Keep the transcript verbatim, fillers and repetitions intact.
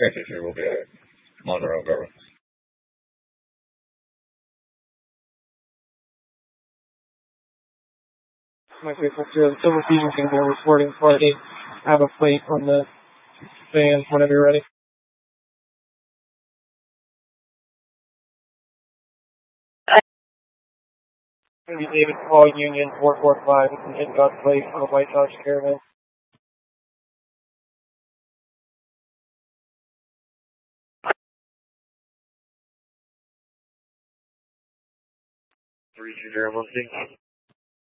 Transition will be Monroe Government. My faithful to the Silver Fusion Kingdom reporting party. I have a plate on the van whenever you're ready. David Paul Union four four five in God's Place on a White House Caravan. Three two zero one six.